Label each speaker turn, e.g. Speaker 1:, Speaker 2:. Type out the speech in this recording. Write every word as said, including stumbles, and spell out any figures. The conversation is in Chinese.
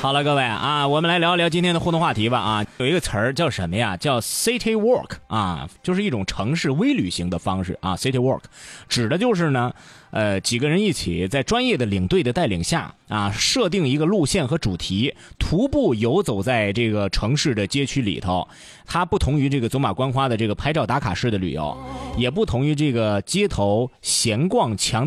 Speaker 1: 好了，各位啊，我们来聊一聊今天的互动话题吧啊，有一个词儿叫什么呀？叫 City Walk 啊，就是一种城市微旅行的方式啊。City Walk 指的就是呢，呃，几个人一起在专业的领队的带领下啊，设定一个路线和主题，徒步游走在这个城市的街区里头。它不同于这个走马观花的这个拍照打卡式的旅游，也不同于这个街头闲逛强。